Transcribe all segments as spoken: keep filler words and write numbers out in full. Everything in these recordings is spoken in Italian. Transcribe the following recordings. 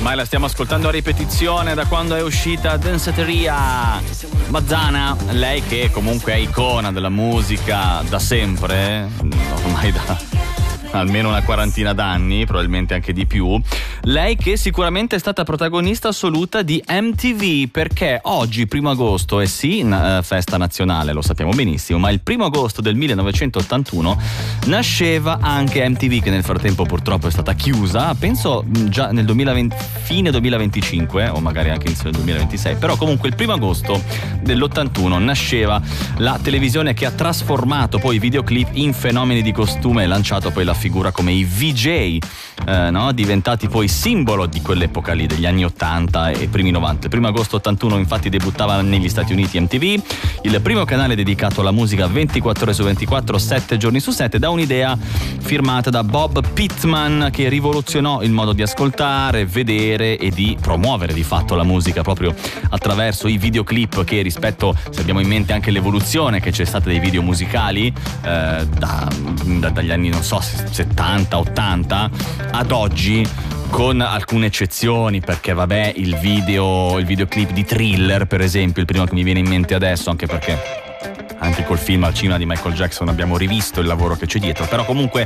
ormai la stiamo ascoltando a ripetizione da quando è uscita Danceteria. Mazzana, lei che comunque è icona della musica da sempre, ormai da almeno una quarantina d'anni, probabilmente anche di più. Lei che sicuramente è stata protagonista assoluta di M T V, perché oggi, primo agosto, è sì una festa nazionale, lo sappiamo benissimo, ma il primo agosto del millenovecentottantuno nasceva anche M T V, che nel frattempo purtroppo è stata chiusa, penso già nel duemilaventi, fine duemilaventicinque o magari anche inizio del duemilaventisei, però comunque il primo agosto dell'ottantuno nasceva la televisione che ha trasformato poi i videoclip in fenomeni di costume e lanciato poi la figura come i V J, eh, no? Diventati poi simbolo di quell'epoca lì, degli anni ottanta e primi novanta. Il primo agosto ottantuno infatti debuttava negli Stati Uniti M T V, il primo canale dedicato alla musica ventiquattro ore su ventiquattro, sette giorni su sette, da un'idea firmata da Bob Pittman, che rivoluzionò il modo di ascoltare, vedere e di promuovere di fatto la musica proprio attraverso i videoclip, che rispetto, se abbiamo in mente anche l'evoluzione che c'è stata dei video musicali eh, da, da, dagli anni, non so, settanta ottanta ad oggi, con alcune eccezioni, perché vabbè, il video il videoclip di Thriller per esempio, il primo che mi viene in mente adesso, anche perché anche col film al cinema di Michael Jackson abbiamo rivisto il lavoro che c'è dietro, però comunque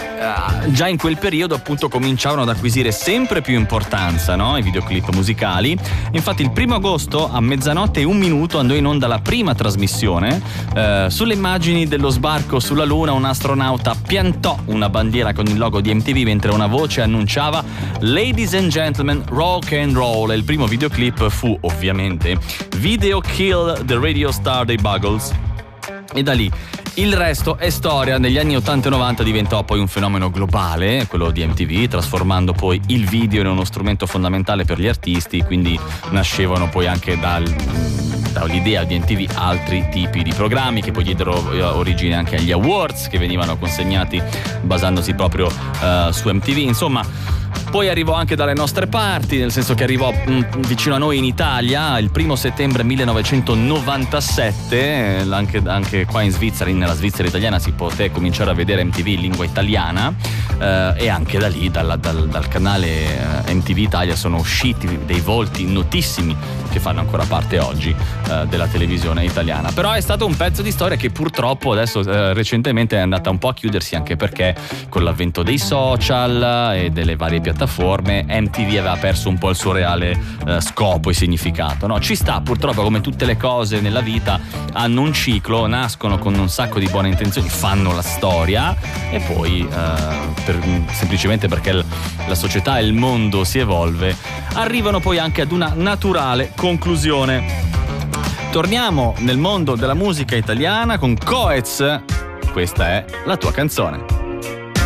eh, già in quel periodo appunto cominciavano ad acquisire sempre più importanza, no? I videoclip musicali. Infatti il primo agosto a mezzanotte e un minuto andò in onda la prima trasmissione. Eh, sulle immagini dello sbarco sulla Luna un astronauta piantò una bandiera con il logo di M T V mentre una voce annunciava "Ladies and Gentlemen, Rock and Roll", e il primo videoclip fu ovviamente Video Kill the Radio Star dei Buggles. E da lì il resto è storia. Negli anni ottanta e novanta diventò poi un fenomeno globale, quello di M T V, trasformando poi il video in uno strumento fondamentale per gli artisti, quindi nascevano poi anche dal, dall'idea di M T V altri tipi di programmi che poi diedero origine anche agli awards, che venivano consegnati basandosi proprio uh, su M T V. Insomma, poi arrivò anche dalle nostre parti, nel senso che arrivò mh, vicino a noi in Italia il primo settembre millenovecentonovantasette, anche, anche qua in Svizzera, nella Svizzera italiana, si poté cominciare a vedere M T V in lingua italiana, eh, e anche da lì, dal, dal, dal canale M T V Italia, sono usciti dei volti notissimi che fanno ancora parte oggi eh, della televisione italiana. Però è stato un pezzo di storia che purtroppo adesso eh, recentemente è andata un po' a chiudersi, anche perché con l'avvento dei social e delle varie piattaforme M T V aveva perso un po' il suo reale eh, scopo e significato, no? Ci sta, purtroppo, come tutte le cose nella vita hanno un ciclo, nascono con un sacco di buone intenzioni, fanno la storia e poi eh, per, semplicemente perché l- la società e il mondo si evolve, arrivano poi anche ad una naturale conclusione. Torniamo nel mondo della musica italiana con Coez, questa è La tua canzone.